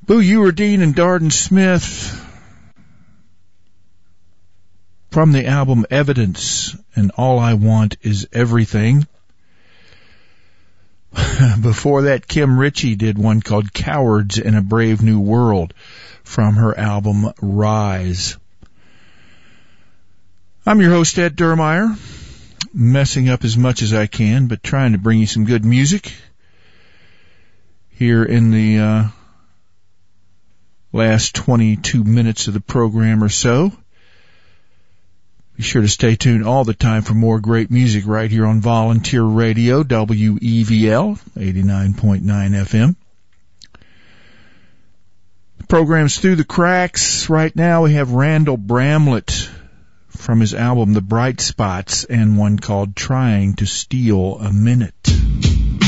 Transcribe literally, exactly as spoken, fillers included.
Boo Ewerdine and Darden Smith from the album Evidence and All I Want Is Everything. Before that, Kim Ritchie did one called Cowards in a Brave New World from her album Rise. I'm your host, Ed Durmeyer, messing up as much as I can, but trying to bring you some good music here in the uh, last twenty-two minutes of the program or so. Be sure to stay tuned all the time for more great music right here on Volunteer Radio, W E V L, eighty-nine point nine F M. The program's Through the Cracks. Right now we have Randall Bramlett from his album The Bright Spots and one called Trying to Steal a Minute.